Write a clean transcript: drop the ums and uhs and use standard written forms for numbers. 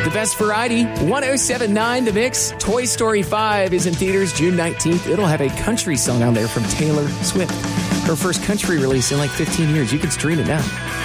The best variety, 107.9 The Mix. Toy Story 5 is in theaters June 19th. It'll have a country song on there from Taylor Swift. Her first country release in like 15 years. You can stream it now.